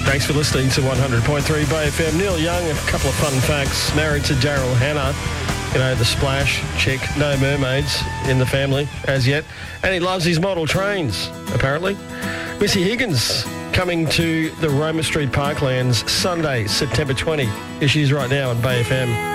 Thanks for listening to 100.3 Bay FM. Neil Young, a couple of fun facts. Married to Daryl Hannah. You know, the Splash chick. No mermaids in the family as yet. And he loves his model trains, apparently. Missy Higgins coming to the Roma Street Parklands Sunday, September 20. Here she is right now on Bay FM.